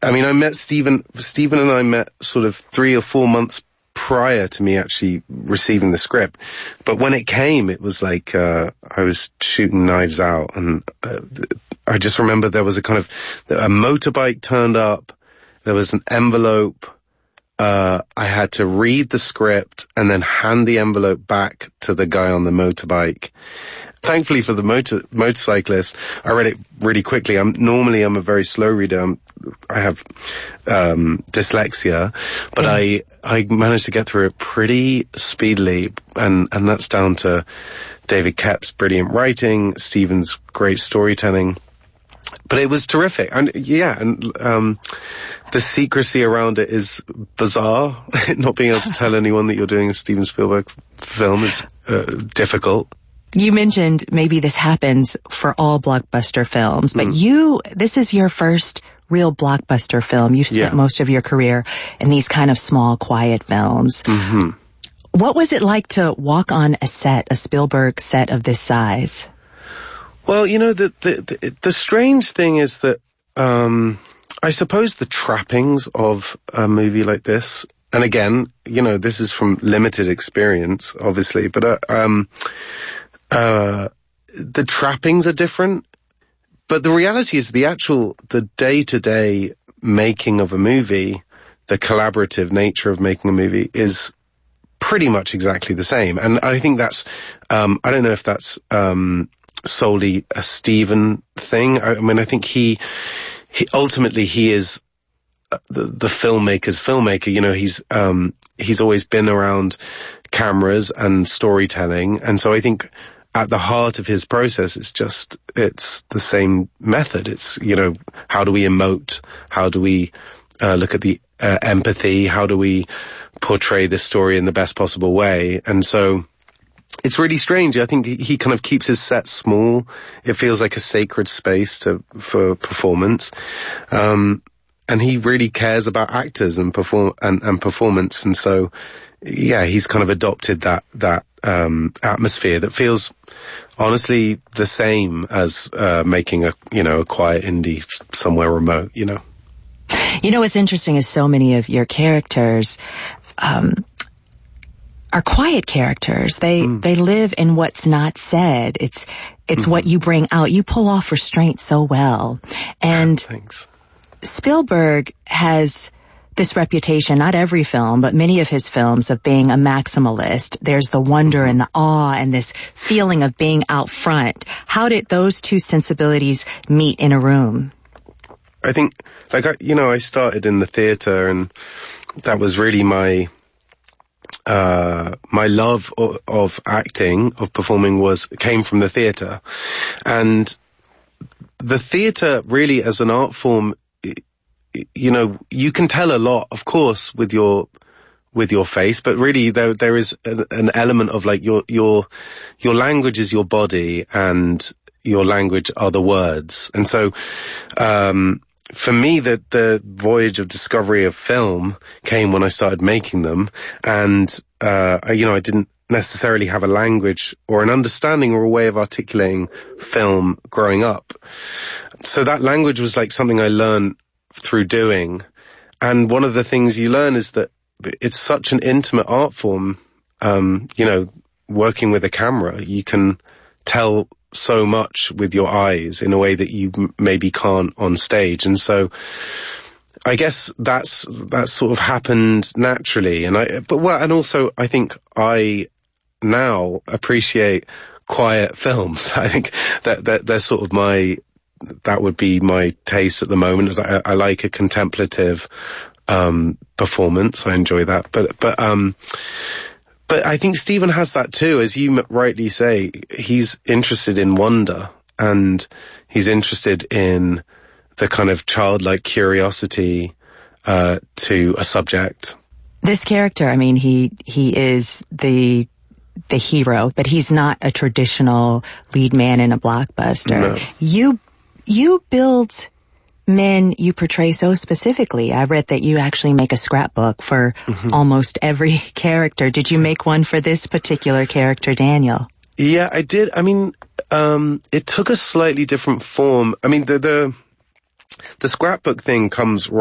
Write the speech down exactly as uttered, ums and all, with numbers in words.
I mean, I met Steven, Steven and I met sort of three or four months prior to me actually receiving the script. But when it came, it was like, uh, I was shooting Knives Out, and uh, I just remember there was a kind of, a motorbike turned up, there was an envelope, uh, I had to read the script and then hand the envelope back to the guy on the motorbike. Thankfully for the motor, motorcyclist, I read it really quickly. I'm normally I'm a very slow reader. I'm, I have um dyslexia, but yes. I I managed to get through it pretty speedily, and and that's down to David Koepp's brilliant writing, Steven's great storytelling. But it was terrific, and yeah, and um the secrecy around it is bizarre. Not being able to tell anyone that you're doing a Steven Spielberg film is uh, difficult. You mentioned maybe this happens for all blockbuster films, but mm. you, this is your first real blockbuster film. You've spent yeah. most of your career in these kind of small, quiet films. Mm-hmm. What was it like to walk on a set, a Spielberg set of this size? Well, you know, the, the, the, the strange thing is that, um, I suppose the trappings of a movie like this, and again, you know, this is from limited experience, obviously, but, uh, um, Uh, the trappings are different, but the reality is the actual, the day-to-day making of a movie, the collaborative nature of making a movie is pretty much exactly the same. And I think that's, um, I don't know if that's, um, solely a Steven thing. I, I mean, I think he, he, ultimately he is the, the filmmaker's filmmaker. You know, he's, um, he's always been around cameras and storytelling. And so I think, at the heart of his process, it's just, it's the same method. It's, you know, how do we emote? How do we uh, look at the uh, empathy? How do we portray this story in the best possible way? And so it's really strange. I think he, he kind of keeps his set small. It feels like a sacred space to, for performance. Um, and he really cares about actors and perform, and, and performance. And so, yeah, he's kind of adopted that, that, um, atmosphere that feels honestly the same as, uh, making a, you know, a quiet indie somewhere remote, you know. You know, what's interesting is so many of your characters, um, are quiet characters. They, mm. they live in what's not said. It's, it's mm-hmm. what you bring out. You pull off restraint so well. And thanks. Spielberg has this reputation, not every film, but many of his films, of being a maximalist. There's the wonder and the awe and this feeling of being out front. How did those two sensibilities meet in a room? I think, like, I, you know, I started in the theater, and that was really my, uh, my love of, of acting, of performing was, came from the theater. And the theater really as an art form, you know, you can tell a lot, of course, with your, with your face, but really there, there is an, an element of like your, your, your language is your body and your language are the words. And so, um, for me, the, the voyage of discovery of film came when I started making them. And, uh, you know, I didn't necessarily have a language or an understanding or a way of articulating film growing up. So that language was like something I learned through doing. And one of the things you learn is that it's such an intimate art form. Um, you know, working with a camera, you can tell so much with your eyes in a way that you m- maybe can't on stage. And so I guess that's, that's sort of happened naturally. And I, but well, and also I think I now appreciate quiet films. I think that, that they're sort of my, that would be my taste at the moment. I, I like a contemplative, um, performance. I enjoy that. But, but, um, but I think Steven has that too. As you rightly say, he's interested in wonder, and he's interested in the kind of childlike curiosity, uh, to a subject. This character, I mean, he, he is the, the hero, but he's not a traditional lead man in a blockbuster. No. You You build men you portray so specifically. I read that you actually make a scrapbook for mm-hmm. almost every character. Did you make one for this particular character, Daniel? Yeah, I did. I mean, um, it took a slightly different form. I mean, the, the, the scrapbook thing comes right